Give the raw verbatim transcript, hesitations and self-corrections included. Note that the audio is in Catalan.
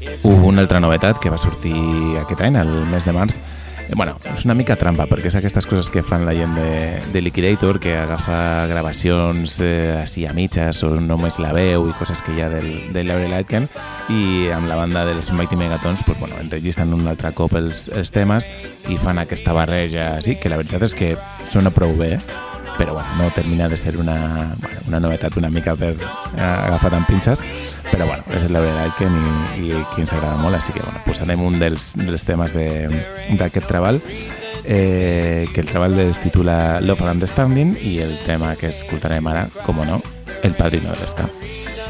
Una altra novetat que va sortir aquest any, el mes de març. Bueno, és una mica trampa, perquè és aquestes coses que fan la gent de, de Liquidator, que agafa gravacions eh, així a mitges o només la veu i coses que hi ha del, del Laurel Aitken, i amb la banda dels Mighty Megatons pues, bueno, enregistren un altre cop els, els temes i fan aquesta barreja així, que la veritat és que sona prou bé, però bueno, no termina de ser una, bueno, una novetat una mica per eh, agafar amb pinces, però bueno, és el Laurel Aitken i, i qui ens agrada molt, així que bueno, posarem un dels, dels temes d'aquest treball, eh, que el treball es titula Love and Understanding, i el tema que escoltarem ara, com no, El Padrino de l'Ska.